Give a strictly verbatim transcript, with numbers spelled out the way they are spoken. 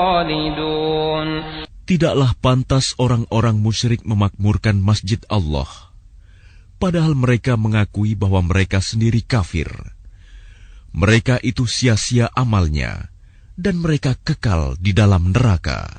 خالدون. Tidaklah pantas orang-orang musyrik memakmurkan masjid Allah, padahal mereka mengakui bahwa mereka sendiri kafir. Mereka itu sia-sia amalnya, dan mereka kekal di dalam neraka.